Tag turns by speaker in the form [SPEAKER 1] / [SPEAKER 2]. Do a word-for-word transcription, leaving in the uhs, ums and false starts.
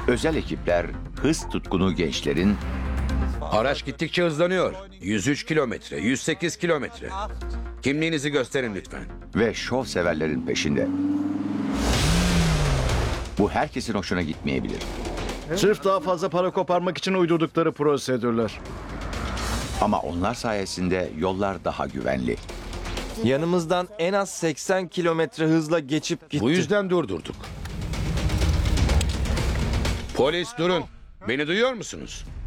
[SPEAKER 1] Özel ekipler hız tutkunu gençlerin
[SPEAKER 2] Araç gittikçe hızlanıyor. yüz üç kilometre, yüz sekiz kilometre. Kimliğinizi gösterin lütfen.
[SPEAKER 1] ve şov severlerin peşinde. Bu herkesin hoşuna gitmeyebilir.
[SPEAKER 3] Sırf daha fazla para koparmak için uydurdukları prosedürler.
[SPEAKER 1] Ama onlar sayesinde yollar daha güvenli.
[SPEAKER 4] Yanımızdan en az seksen kilometre hızla geçip gitti.
[SPEAKER 2] Bu yüzden durdurduk. Polis durun. Beni duyuyor musunuz?